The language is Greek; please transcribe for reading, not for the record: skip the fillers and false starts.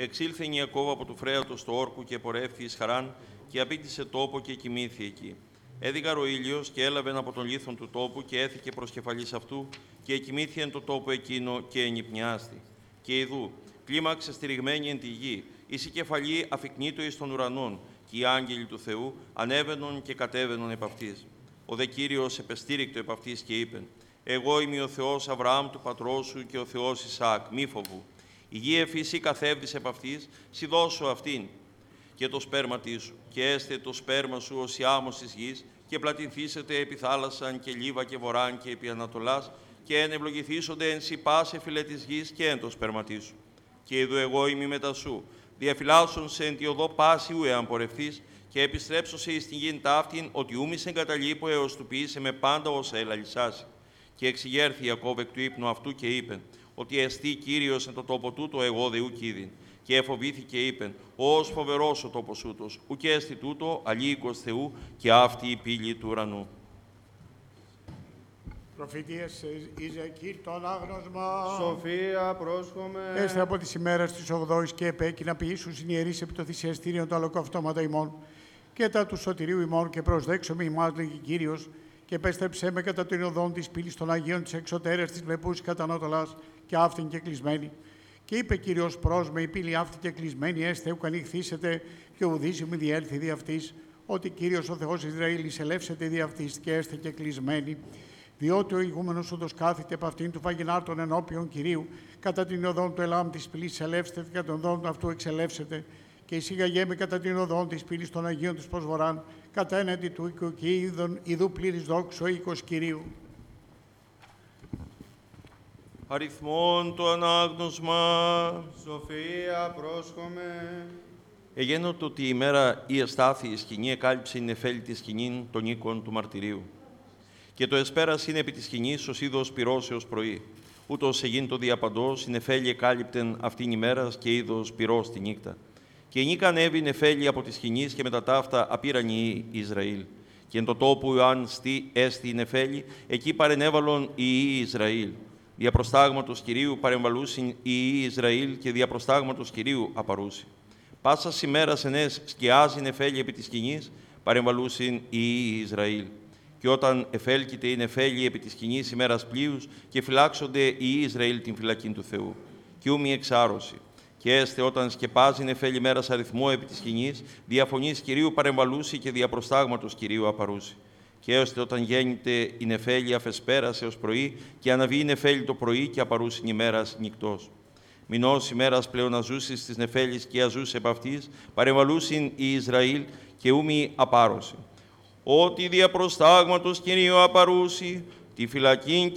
Εξήλθε Ιακώβ από του φρέατος του όρκου και πορεύθη εις Χαράν και απήντησε τόπο και κοιμήθη εκεί. Έδιγαρ ο ήλιος και έλαβεν από τον λίθον του τόπου και έθηκε προς κεφαλής αυτού και εκοιμήθη εν το τόπο εκείνο και ενυπνιάστη. Και ιδού, κλίμαξε στηριγμένη εν τη γη, εις η κεφαλή αφικνήτω εις των ουρανών, και οι άγγελοι του Θεού ανέβαινον και κατέβαινον επ' αυτής. Ο δε Κύριος επεστήρικτο επ' αυτής και είπεν: Εγώ είμαι ο Θεός Αβραάμ του πατρός σου και ο Θεός Ισαάκ, μη φοβού. Η γη εφύση καθεύδεις επ' αυτής, σι δώσω αυτήν και το σπέρματί σου, και έστε το σπέρμα σου ως η άμμος της γης, και πλατυνθήσετε επί θάλασσαν και λίβα και βορράν και επί ανατολάς, και ενευλογηθήσονται εν σι πάσε φυλέ της γης και εν το σπέρματί σου. Και ειδού εγώ είμαι μετά σου, διαφυλάσσον σε εν τη οδό πάση ου εάν πορευθείς, και επιστρέψω σε εις την γην ταύτην, ότι ούμις εγκαταλείπω έως του ποιήσε με πάντα όσα ελαλισάσει. Και εξηγέρθη Ιακώβ εκ του ύπνου αυτού και είπεν, ότι εστί Κύριος εν το τόπο τούτο εγώ δε ουκ είδην. Και εφοβήθηκε είπεν, ως φοβερός ο τόπος ούτος, ουκ έστι τούτο, αλήικος Θεού, και αυτή η πύλη του ουρανού. Προφητείες Ιζεκήλ το ανάγνωσμα. Σοφία πρόσχομαι. Έστε από τις ημέρες της 8ης και επέκει να ποιήσουν συνειερείς επί το θυσιαστήριο του ολοκαυτώματα ημών και τα του σωτηρίου ημών και προσδέξομαι ημάς λέγει Κύριος και επέστρεψέ με κατά των οδών της πύλης των Αγίων της εξωτέρας της βλεπούς κατά Ανατολάς και αυτήν και κλεισμένη. Και είπε Κύριος προς με η πύλη αυτή και κλεισμένη έστε ουκ ανοιχθήσετε και ουδήσει μη διέλθει δι' αυτής, ότι Κύριος ο Θεός Ισραήλ εισελεύσεται δι' αυτής και έστε και κλεισμένη. Διότι ο ηγούμενος ούτως κάθεται επ' αυτήν του βαγινάρτων ενώπιον Κυρίου, κατά την οδόν του Ελάμ της πύλης ελεύσεται, κατά τον οδόν αυτού εξελεύσεται, και εισήγαγέ με κατά την οδόν της πύλης των Αγίων της Προσβοράν, κατά έναντι του οίκου και ειδού πλήρης δόξου ο οίκος Κυρίου. Αριθμόν το ανάγνωσμα. Σοφία πρόσχομαι. Εγένοτο ότι η μέρα η εστάθη η σκηνή εκάλυψε η νεφέλη τη σκηνήν των οίκων του μαρτυρίου. Και το εσπέρας είναι επί της σκηνής ως είδος πυρός έως πρωί. Ούτως εγίν το διαπαντός, η νεφέλη εκάλυπτεν αυτήν ημέρας και είδος πυρός τη νύχτα. Και η νύχτα ανέβη νεφέλη από τη σκηνής και μετά ταύτα απήραν οι Ισραήλ. Και εν το τόπο αν έστη η νεφέλη, εκεί παρενέβαλον οι Ισραήλ. Διαπροστάγματος Κυρίου παρεμβαλούσιν οι Ισραήλ και διαπροστάγματος Κυρίου απαρούσι. Πάσας ημέρας ενές σκιάζει νεφέλη επί της σκηνής, παρεμβαλούσιν οι Ισραήλ. Και όταν εφέλκεται η νεφέλη επί της σκηνής ημέρας πλοίους και φυλάξονται οι Ισραήλ την φυλακή του Θεού. Και ούμοι εξάρρωση. Και έστε όταν σκεπάζει νεφέλη μέρας αριθμό επί της σκηνής, διαφωνής Κυρίου παρεμβαλούσι και διαπροστάγματος Κυρίου απαρούσι. Και έστε όταν γέννηται η νεφέλη αφεσπέρας έως πρωί και αναβεί η νεφέλη το πρωί και απαρούσιν ημέρας νυκτός. Μηνός ημέρας πλέον αζούσις της νεφέλης και αζούσε επ' αυτής, παρεμβαλούσιν οι Ισραήλ και ούμοι απάρρωση. Ότι διαπροστάγματος Κυρίου απαρούσι, τη φυλακήν